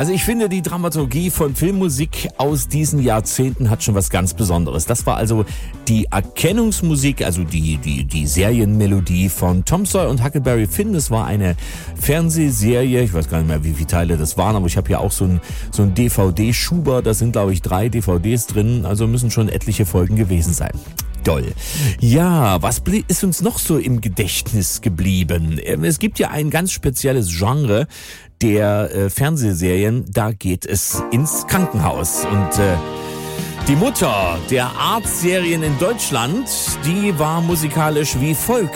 Also ich finde, die Dramaturgie von Filmmusik aus diesen Jahrzehnten hat schon was ganz Besonderes. Das war also die Erkennungsmusik, also die Serienmelodie von Tom Sawyer und Huckleberry Finn. Das war eine Fernsehserie, ich weiß gar nicht mehr, wie viele Teile das waren, aber ich habe hier auch so ein DVD-Schuber, da sind, glaube ich, 3 DVDs drin, also müssen schon etliche Folgen gewesen sein. Toll. Ja, was ist uns noch so im Gedächtnis geblieben? Es gibt ja ein ganz spezielles Genre der Fernsehserien, da geht es ins Krankenhaus. Und die Mutter der Arztserien in Deutschland, die war musikalisch wie folgt.